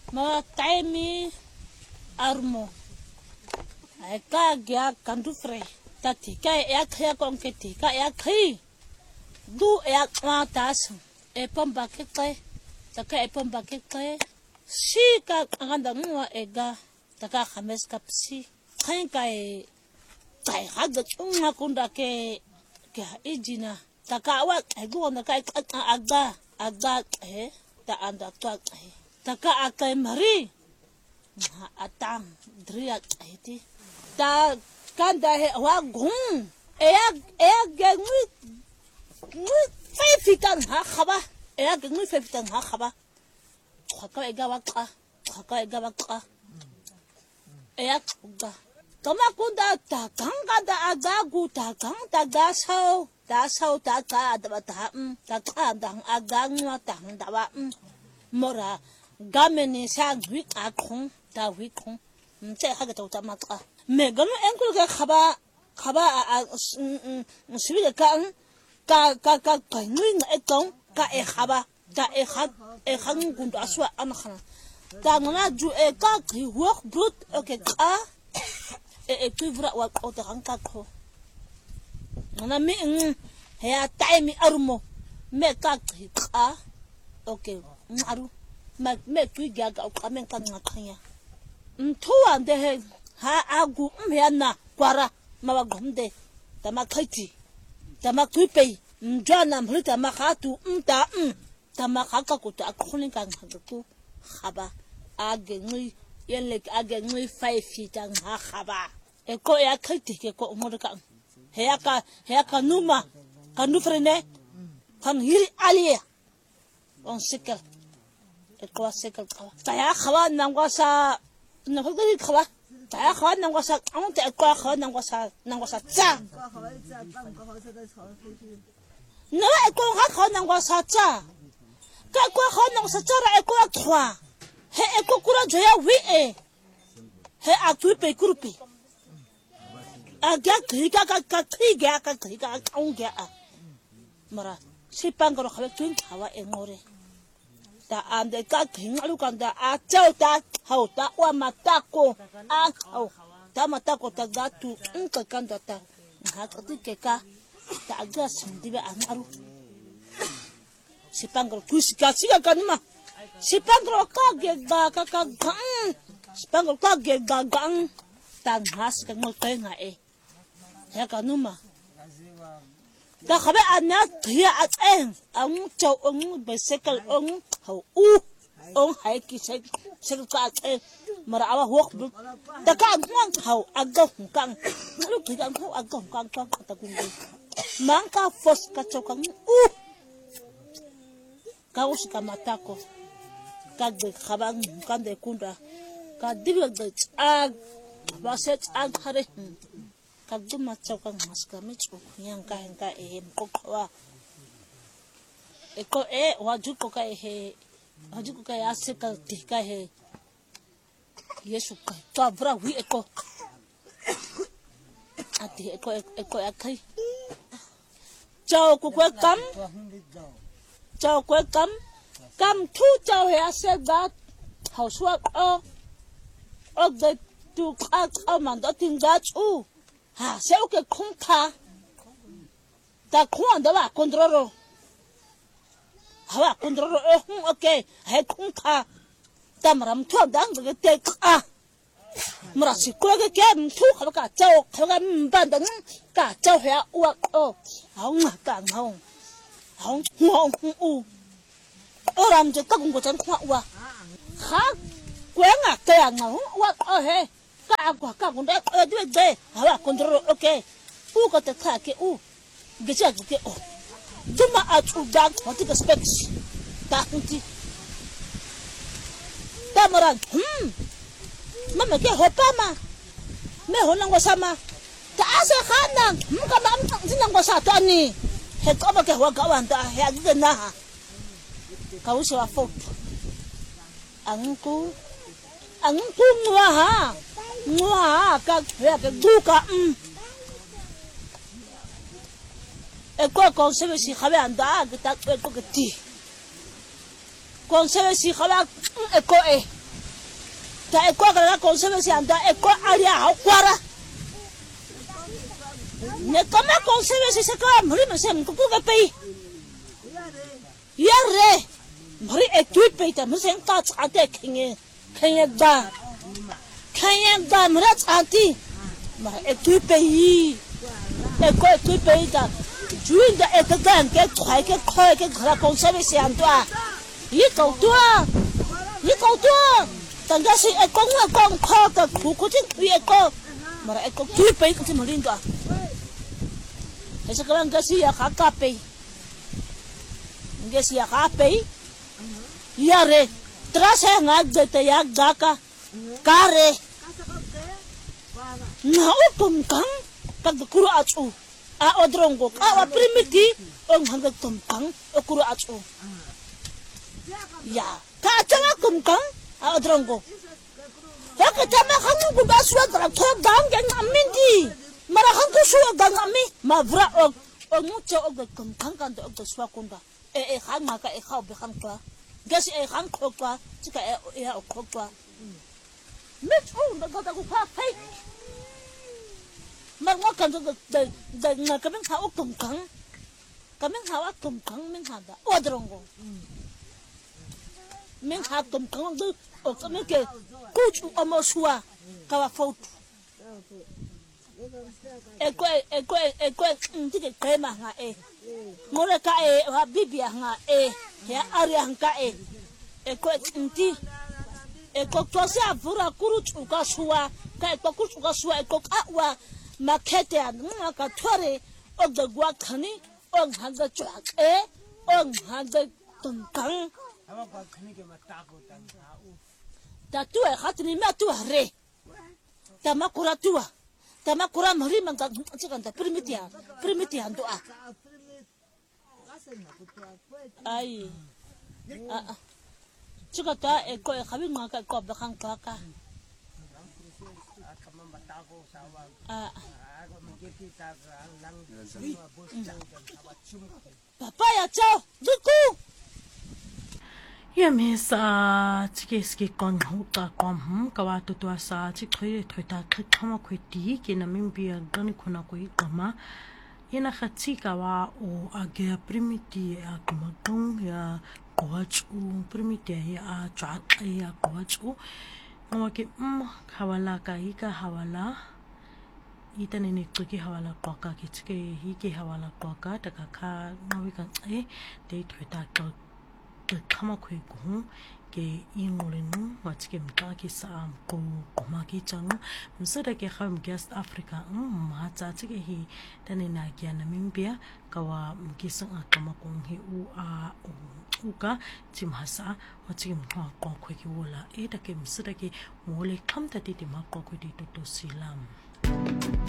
ma taimi armo eka gya kandu fre tati ka ya khya kon ke ti ka ya khi du ya ma tas e pomba ke te ta ka e pomba ke te si ka nganda ngwa ega ta ka khames ka psi khain ka e tai ha da unga kunda ke ijina ta ka wa e du na ka aga e ta anda to e ta ka akai mari atang dria eti ta kanda he wa gung e gengui fai fitan ha khaba e gengui fai fitan ha khaba khaka e gawa ka e ga tama kunda ta kanga da agagu ta kang ta ga sao ta ka da ta dang agangwa ta da wa mora gameni sang wi akong ta wi kong nche ha ga ta ma ka me gano enkul ga khaba sibi ka ngui na etong ka e khaba ta e khang gundu aswa an khana ta ngana ju e ka ki work brut okay ka e pivra wa o ta kan ka ko ngana mi ya taimi armo me ka ki ka okay ngaru me tu ga ka men kan ngakanya ntuwa nde he ha agu mhena kwara mabagomde tama khaiti tama kupe njana mhlita makhatu tama khaka kuta akhulin kan khatu khaba agengui yele agengui 5 feet ang ha khaba e ko ya khaiti ke ko umurka he ka numa kanu frene kan hiri aliya on sikal e ko sikal khawa ta ya khawa nangwasa na ko di khawa ta khawa nangwasa ang te ko khawa nangwasa cha no e ko khawa nangwasa cha ka ko khawa nangwasa cha ra e ko khwa he e ko kura joya wi e he a tu pe kurupi a ga ka ang ga mara si pangro khawa tun khawa e ngore ta ande ka kingalu kanda a chau ta hau ta wa matako a hau ta matako ta gatu inka kanda ta ha ka ke ka ta ga sindi ba amaru sipangro kusika sika kanuma sipangro ka ge ga ka sipangro ka ge ga ta has ka ngol kai nga e ya kanuma ta khabe anna thia ateng ang chau ang bicycle ang hau ang hai ki sai ka ateng mara awa hok ta ka ang hau aga kang lu ki kang hau aga kang ta kungi mangka fos ka chau kang ka us ka matako ka de khabang kan de kunda ka diga de ag baset ag hare kaguma chokang maska michu yang ka e mkokwa eko e wajuko ka ya seka tika he yesu ka to bra wi eko ati eko akai chao ku kam thu chao he ase ba hauswa o de tu ka man do tin ga chu ha seu que conta ta quando va controllo ha controllo okay he conta tamaram to dang de te ka mara si ko ke tu ka chao ka ban da ka chao he wa o hong ka hong u ram je ka gung ko chan kwa wa ha kwenga ke nga wa o he ka kunda de hawa control okay u ko te ka ke u gecha ke o tuma a tu dag o te specs ta hunti tamaran mama ke hopa ma me honang wasama ta ase khana ka ma tinang wasa to ni he ko ba ke wa ka wan ta he ga na ka u wa fo ang ku ngwa ka ya ke duka e ko se si khabe anda ta ko ke ti kon se si khala e ko ta e kwa ka conserve si anda e kwa alia ha kwara ne kama conserve si se ka muri me se mku ka pe ya re muri e tu pe ta mu se ka cha te khinge ba mura anti ma e tu pe yi e ko tu pe ta juin da e ka gan ke khoi ke khoi ke gra conserve si anda yi ko tua tanda si e kong kho ka khu tin e ko mara e ko tu pe ka tin rin da e se kan ga si ya ka pe nge si ya ka pe ya re tras e nga de te ya ga ka re na o tum kang ka kuru achu a odrongo ka wa primiti on hang tum kang o kuru achu ya ka tama kum kang a odrongo ya ka tama kang ku ba suwa dra to dang yang amindi mara kang ku suwa dang ami ma vra o mucho o kum kang kan do o suwa kunda e khang ma ka e khaw be khang kwa gasi e khang kho kwa tika e ya o kho kwa met o da ga ku pa pai ma ngo kan do da na ka ben kha o kum kang ka men kha wa kum kang men kha da odrongo men kha kum kang do o ka men ke ku chu o mo suwa ka wa foto e ko ntike krema nga e ngore ka e wa bibia nga e ya aria nga e ko nti e ko to se avura kuru chu ka suwa ka e ko kuru chu ka suwa e ko ka wa makete an nga ka thore o de gwa khani o nga ga chwa e o nga ga tum kang ta tu e khatni ma tu re ta makura tua tama kura mari mangka cikan ta primiti ando a ai cika ta e ko e khabi ngaka ko ba khang ka papa ya chao duku ya me sa chike kon hu ta kom ka wa tu sa chi khoi ta khama khoi ti ke na min bia gan khona koi kama ina khatsi ka wa o age primiti a kama tong ya coach u primiti ya a chat ya coach u no ke hawala ka hi ka hawala ita ne ki hawala ko ka ki chike hi ke hawala ko ka ta ka kha nawi ka e te ta ka kama kwe kuhu ke ingole no wachike mta ki saam ko koma ki changu msada ke kham guest africa ma cha chike hi tane na kya namibia kawa mkisang kama kong hi u a uka chimhasa wachike mta ko kwe ki wala e ta ke msada ke mole kham ta ti ma ko kwe ti to silam